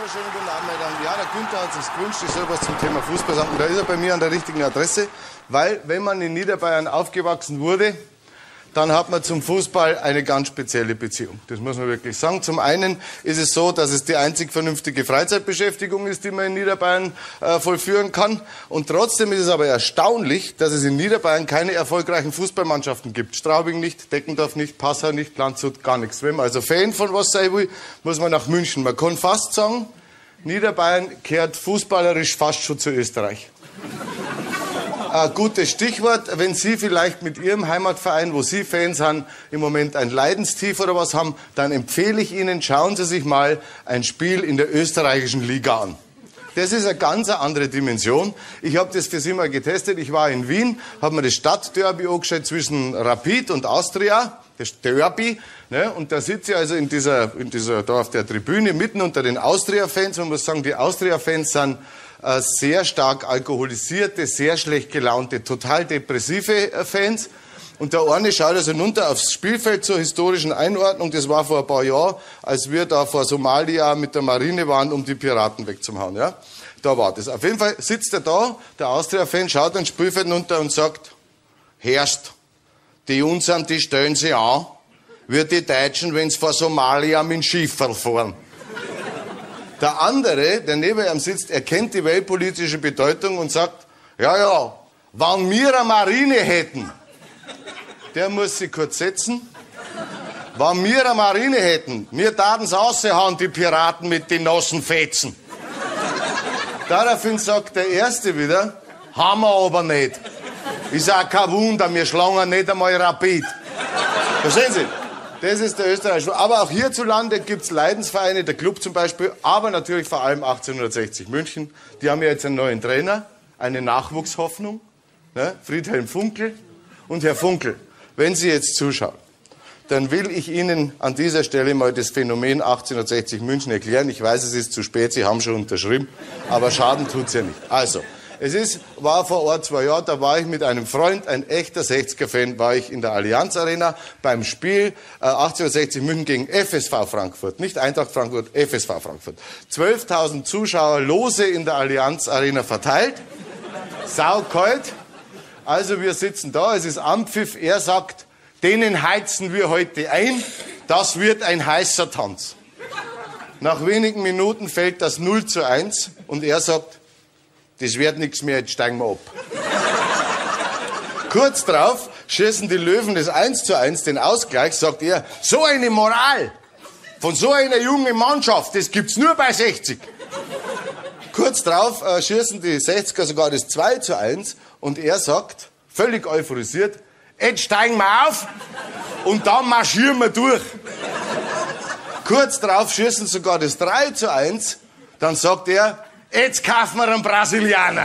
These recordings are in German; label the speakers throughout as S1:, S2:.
S1: wunderschönen guten Abend, meine Damen und Herren. Ja, der Günther hat sich gewünscht, ich soll was zum Thema Fußball sagen. Und da ist er bei mir an der richtigen Adresse, weil wenn man in Niederbayern aufgewachsen wurde, dann hat man zum Fußball eine ganz spezielle Beziehung. Das muss man wirklich sagen. Zum einen ist es so, dass es die einzig vernünftige Freizeitbeschäftigung ist, die man in Niederbayern vollführen kann. Und trotzdem ist es aber erstaunlich, dass es in Niederbayern keine erfolgreichen Fußballmannschaften gibt. Straubing nicht, Deckendorf nicht, Passau nicht, Landshut, gar nichts. Wenn man also Fan von was sein will, muss man nach München. Man kann fast sagen, Niederbayern kehrt fußballerisch fast schon zu Österreich. Ein gutes Stichwort, wenn Sie vielleicht mit Ihrem Heimatverein, wo Sie Fans sind, im Moment ein Leidenstief oder was haben, dann empfehle ich Ihnen, schauen Sie sich mal ein Spiel in der österreichischen Liga an. Das ist eine ganz andere Dimension. Ich habe das für Sie mal getestet. Ich war in Wien, habe mir das Stadtderby angeschaut zwischen Rapid und Austria, das Derby. Ne? Und da sitze ich also in dieser, da auf der Tribüne, mitten unter den Austria-Fans. Man muss sagen, die Austria-Fans sind sehr stark alkoholisierte, sehr schlecht gelaunte, total depressive Fans. Und der eine schaut also runter aufs Spielfeld zur historischen Einordnung. Das war vor ein paar Jahren, als wir da vor Somalia mit der Marine waren, um die Piraten wegzuhauen. Ja? Da war das. Auf jeden Fall sitzt er da, der Austria-Fan, schaut ans Spielfeld runter und sagt, Herrst, die unseren, die stellen sie an, wie die Deutschen, wenn sie vor Somalia mit dem Schifferl fahren. Der andere, der neben ihm sitzt, erkennt die weltpolitische Bedeutung und sagt, ja, wenn wir eine Marine hätten, der muss sich kurz setzen, wenn wir eine Marine hätten, wir taten es raushauen, die Piraten mit den nassen Fetzen. Daraufhin sagt der Erste wieder, haben wir aber nicht. Ist auch kein Wunder, wir schlagen nicht einmal Rapid. Verstehen Sie? Das ist der österreichische. Aber auch hierzulande gibt es Leidensvereine, der Club zum Beispiel, aber natürlich vor allem 1860 München. Die haben ja jetzt einen neuen Trainer, eine Nachwuchshoffnung, ne? Friedhelm Funkel. Und Herr Funkel, wenn Sie jetzt zuschauen, dann will ich Ihnen an dieser Stelle mal das Phänomen 1860 München erklären. Ich weiß, es ist zu spät, Sie haben schon unterschrieben, aber Schaden tut's ja nicht. Also, war vor Ort 2 Jahren, da war ich mit einem Freund, ein echter 60er-Fan, war ich in der Allianz Arena beim Spiel 1860 München gegen FSV Frankfurt. Nicht Eintracht Frankfurt, FSV Frankfurt. 12.000 Zuschauer lose in der Allianz Arena verteilt. Saukalt. Also wir sitzen da, es ist Anpfiff, er sagt, denen heizen wir heute ein, das wird ein heißer Tanz. Nach wenigen Minuten fällt das 0:1 und er sagt, das wird nichts mehr, jetzt steigen wir ab. Kurz drauf schießen die Löwen das 1:1, den Ausgleich, sagt er, so eine Moral von so einer jungen Mannschaft, das gibt's nur bei 60. Kurz drauf schießen die 60er sogar das 2:1 und er sagt, völlig euphorisiert, jetzt steigen wir auf und dann marschieren wir durch. Kurz drauf schießen sogar das 3:1, dann sagt er, jetzt kaufen wir einen Brasilianer.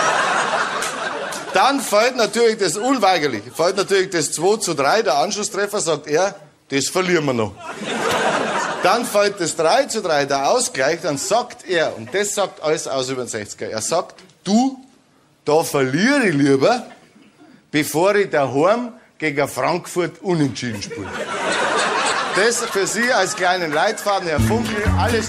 S1: Dann fällt natürlich das unweigerlich, fällt natürlich das 2:3, der Anschlusstreffer, sagt er, das verlieren wir noch. Dann fällt das 3:3, der Ausgleich, dann sagt er, und das sagt alles aus über den 60er, er sagt, du, da verliere ich lieber, bevor ich daheim gegen Frankfurt unentschieden spiele. Das für Sie als kleinen Leitfaden, Herr Funkel, alles